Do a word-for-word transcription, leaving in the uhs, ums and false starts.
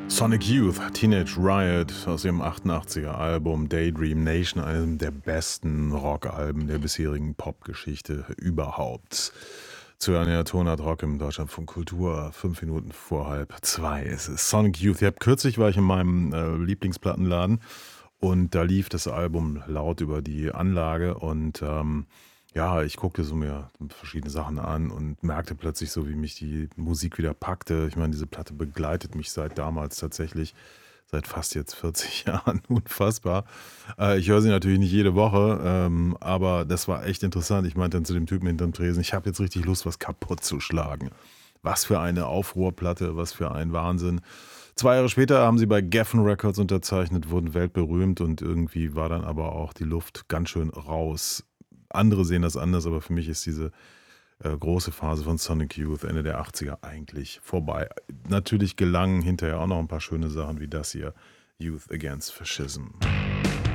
Sonic Youth, Teenage Riot aus ihrem achtundachtziger Album Daydream Nation, einem der besten Rockalben der bisherigen Popgeschichte überhaupt. Zu einer Tonart Rock im Deutschlandfunk Kultur, fünf Minuten vor halb zwei. Es ist Sonic Youth. Ich hab, kürzlich war ich in meinem äh, Lieblingsplattenladen und da lief das Album laut über die Anlage und ähm, ja, ich guckte so mir verschiedene Sachen an und merkte plötzlich so, wie mich die Musik wieder packte. Ich meine, diese Platte begleitet mich seit damals tatsächlich, seit fast jetzt vierzig Jahren, unfassbar. Äh, ich höre sie natürlich nicht jede Woche, ähm, aber das war echt interessant. Ich meinte dann zu dem Typen hinterm Tresen, ich habe jetzt richtig Lust, was kaputt zu schlagen. Was für eine Aufruhrplatte, was für ein Wahnsinn. Zwei Jahre später haben sie bei Geffen Records unterzeichnet, wurden weltberühmt und irgendwie war dann aber auch die Luft ganz schön raus. Andere sehen das anders, aber für mich ist diese äh, große Phase von Sonic Youth Ende der achtziger eigentlich vorbei. Natürlich gelangen hinterher auch noch ein paar schöne Sachen wie das hier, Youth Against Fascism.